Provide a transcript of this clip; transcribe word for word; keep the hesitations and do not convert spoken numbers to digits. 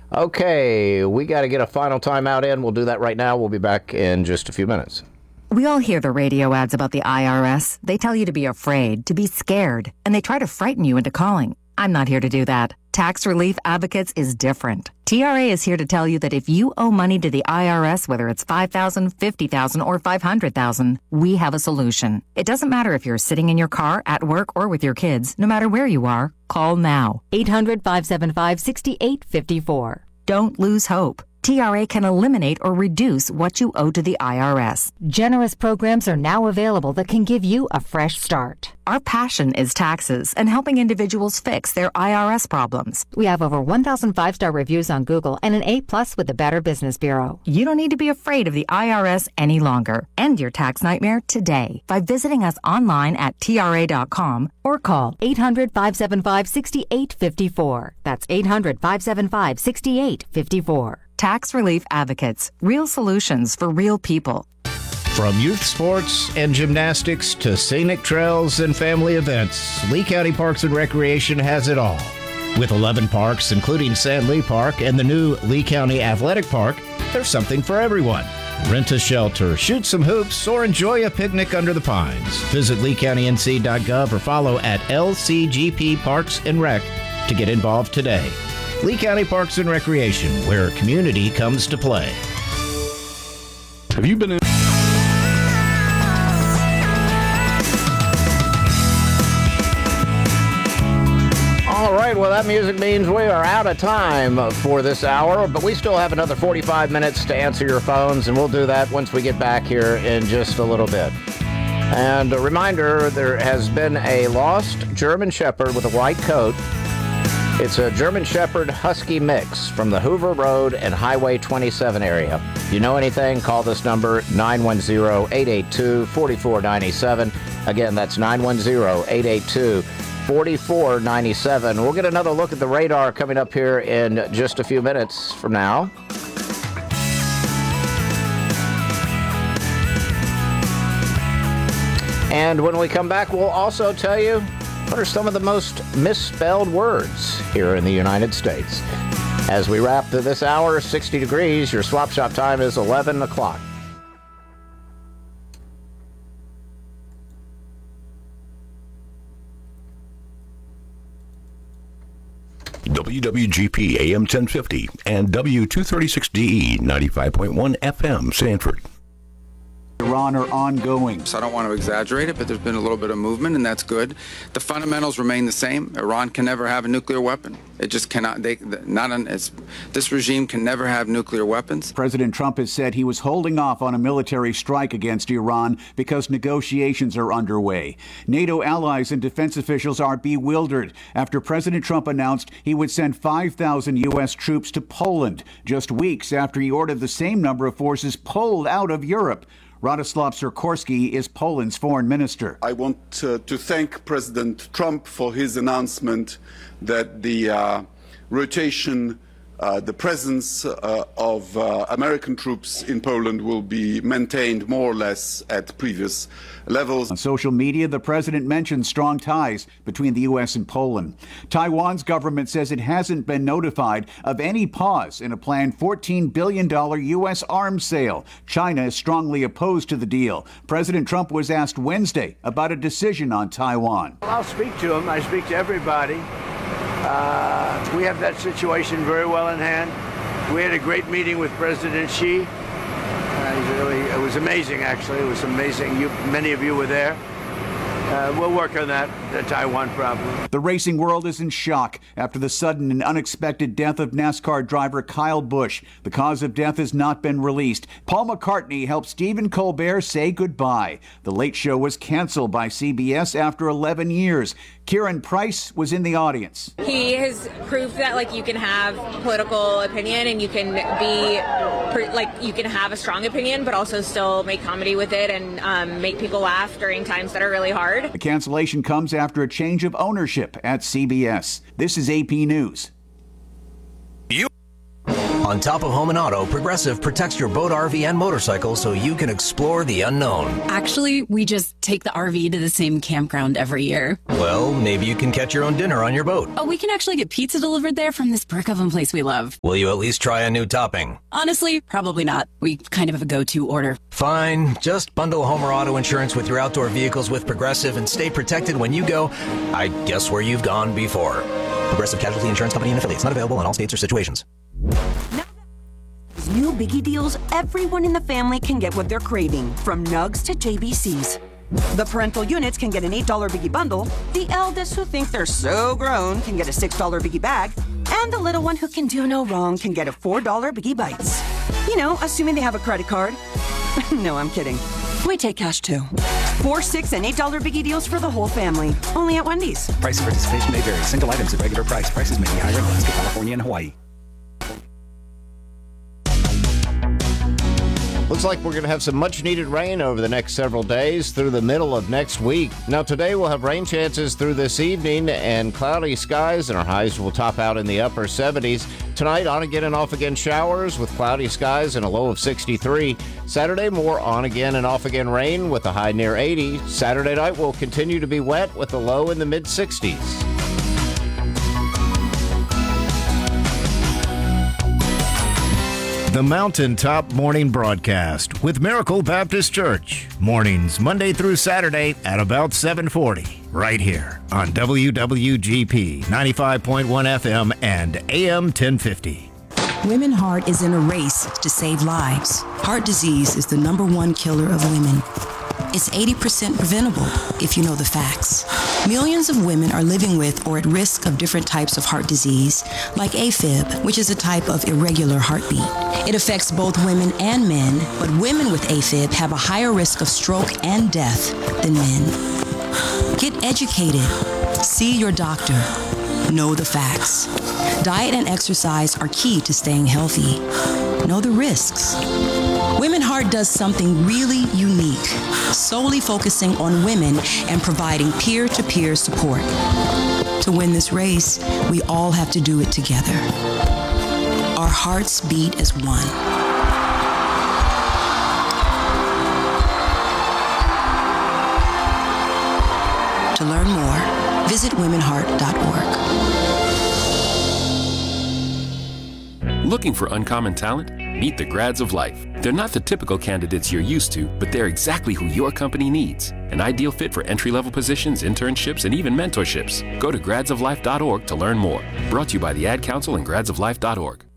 Okay, we got to get a final timeout in. We'll do that right now. We'll be back in just a few minutes. We all hear the radio ads about the I R S. They tell you to be afraid, to be scared, and they try to frighten you into calling. I'm not here to do that. Tax Relief Advocates is different. T R A is here to tell you that if you owe money to the I R S, whether it's five thousand dollars, fifty thousand dollars, or five hundred thousand dollars, we have a solution. It doesn't matter if you're sitting in your car, at work, or with your kids. No matter where you are, call now. eight hundred, five seven five, six eight five four. Don't lose hope. T R A can eliminate or reduce what you owe to the I R S. Generous programs are now available that can give you a fresh start. Our passion is taxes and helping individuals fix their I R S problems. We have over one thousand five-star reviews on Google and an A plus with the Better Business Bureau. You don't need to be afraid of the I R S any longer. End your tax nightmare today by visiting us online at T R A dot com or call eight hundred, five seven five, six eight five four. That's eight hundred, five seven five, six eight five four. Tax Relief Advocates. Real solutions for real people. From youth sports and gymnastics to scenic trails and family events, Lee County Parks and Recreation has it all. With eleven parks, including Sand Lee Park and the new Lee County Athletic Park, there's something for everyone. Rent a shelter, shoot some hoops, or enjoy a picnic under the pines. Visit lee county n c dot gov or follow at L C G P Parks and Rec to get involved today. Lee County Parks and Recreation, where community comes to play. Have you been in... All right, well, that music means we are out of time for this hour, but we still have another forty-five minutes to answer your phones, and we'll do that once we get back here in just a little bit. And a reminder, there has been a lost German Shepherd with a white coat. It's a German Shepherd Husky mix from the Hoover Road and Highway twenty-seven area. If you know anything, call this number, nine one zero, eight eight two, four four nine seven. Again, that's nine one zero, eight eight two, four four nine seven. We'll get another look at the radar coming up here in just a few minutes from now. And when we come back, we'll also tell you what are some of the most misspelled words here in the United States. As we wrap through this hour, sixty degrees, your swap shop time is eleven o'clock. W W G P A M ten fifty and W two thirty-six D E ninety-five point one F M Sanford. Iran are ongoing. So I don't want to exaggerate it, but there's been a little bit of movement, and that's good. The fundamentals remain the same. Iran can never have a nuclear weapon. It just cannot. They not. An, it's, this regime can never have nuclear weapons. President Trump has said he was holding off on a military strike against Iran because negotiations are underway. NATO allies and defense officials are bewildered after President Trump announced he would send five thousand U S troops to Poland just weeks after he ordered the same number of forces pulled out of Europe. Radoslav Sikorski is Poland's foreign minister. I want uh, to thank President Trump for his announcement that the uh, rotation, uh, the presence uh, of uh, American troops in Poland will be maintained more or less at previous levels. On social media, the president mentioned strong ties between the U S and Poland. Taiwan's government says it hasn't been notified of any pause in a planned fourteen billion dollars U S arms sale. China is strongly opposed to the deal. President Trump was asked Wednesday about a decision on Taiwan. I'll speak to him. I speak to everybody. Uh, we have that situation very well in hand. We had a great meeting with President Xi. Uh, he's really, it was amazing, actually. It was amazing. You, many of you were there. Uh, we'll work on that, the Taiwan problem. The racing world is in shock after the sudden and unexpected death of NASCAR driver Kyle Busch. The cause of death has not been released. Paul McCartney helped Stephen Colbert say goodbye. The Late Show was canceled by C B S after eleven years. Kieran Price was in the audience. He has proved that, like, you can have political opinion and you can be, like, you can have a strong opinion, but also still make comedy with it and um, make people laugh during times that are really hard. The cancellation comes after a change of ownership at C B S. This is A P News. You On top of home and auto, Progressive protects your boat, R V, and motorcycle so you can explore the unknown. Actually, we just take the R V to the same campground every year. Well, maybe you can catch your own dinner on your boat. Oh, we can actually get pizza delivered there from this brick oven place we love. Will you at least try a new topping? Honestly, probably not. We kind of have a go-to order. Fine. Just bundle home or auto insurance with your outdoor vehicles with Progressive and stay protected when you go, I guess, where you've gone before. Progressive Casualty Insurance Company and affiliates. Not available in all states or situations. New Biggie deals, everyone in the family can get what they're craving, from Nugs to J B Cs. The parental units can get an eight dollar Biggie bundle, the eldest who think they're so grown can get a six dollar Biggie bag, and the little one who can do no wrong can get a four dollar Biggie Bites. You know, assuming they have a credit card. No, I'm kidding. We take cash too. Four, six, and eight dollar Biggie deals for the whole family. Only at Wendy's. Price and participation may vary. Single items at regular price. Prices may be higher in Alaska, California, and Hawaii. Looks like we're going to have some much-needed rain over the next several days through the middle of next week. Now, today we'll have rain chances through this evening and cloudy skies, and our highs will top out in the upper seventies. Tonight, on-again and off-again showers with cloudy skies and a low of sixty-three. Saturday, more on-again and off-again rain with a high near eighty. Saturday night will continue to be wet with a low in the mid-sixties. The Mountaintop Morning Broadcast with Miracle Baptist Church. Mornings Monday through Saturday at about seven forty. Right here on W W G P ninety-five point one F M and A M ten fifty. Women Heart is in a race to save lives. Heart disease is the number one killer of women. It's eighty percent preventable if you know the facts. Millions of women are living with or at risk of different types of heart disease, like AFib, which is a type of irregular heartbeat. It affects both women and men, but women with AFib have a higher risk of stroke and death than men. Get educated. See your doctor. Know the facts. Diet and exercise are key to staying healthy. Know the risks. Women Heart does something really unique, solely focusing on women and providing peer-to-peer support. To win this race, we all have to do it together. Our hearts beat as one. To learn more, visit women heart dot org. Looking for uncommon talent? Meet the Grads of Life. They're not the typical candidates you're used to, but they're exactly who your company needs. An ideal fit for entry-level positions, internships, and even mentorships. Go to grads of life dot org to learn more. Brought to you by the Ad Council and grads of life dot org.